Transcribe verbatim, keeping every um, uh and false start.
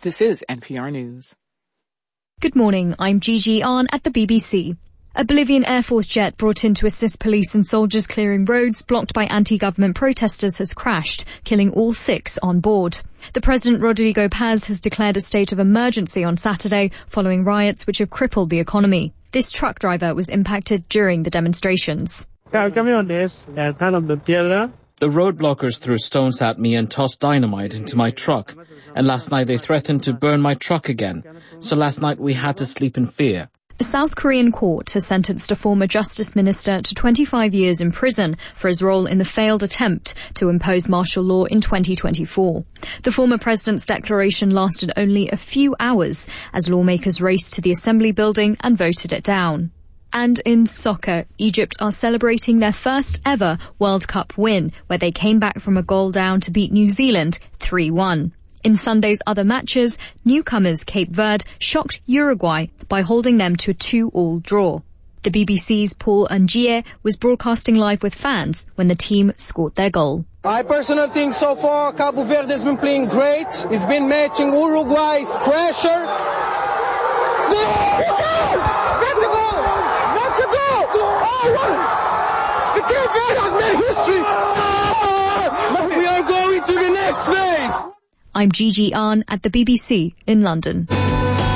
This is N P R News. Good morning, I'm Gigi Ahn at the B B C. A Bolivian Air Force jet brought in to assist police and soldiers clearing roads blocked by anti-government protesters has crashed, killing all six on board. The President Rodrigo Paz has declared a state of emergency on Saturday following riots which have crippled the economy. This truck driver was impacted during the demonstrations. The roadblockers threw stones at me and tossed dynamite into my truck. And last night they threatened to burn my truck again. So last night we had to sleep in fear. A South Korean court has sentenced a former justice minister to twenty-five years in prison for his role in the failed attempt to impose martial law in twenty twenty-four. The former president's declaration lasted only a few hours as lawmakers raced to the assembly building and voted it down. And in soccer, Egypt are celebrating their first ever World Cup win, where they came back from a goal down to beat New Zealand three one. In Sunday's other matches, newcomers Cape Verde shocked Uruguay by holding them to a two all draw. The B B C's Paul Angier was broadcasting live with fans when the team scored their goal. I personally think so far Cabo Verde has been playing great. It's been matching Uruguay's pressure. Goal! That's a goal! That's a goal! Oh, the Cape Verde has made history! Oh, we are going to the next phase! I'm Gigi Ahn at the B B C in London.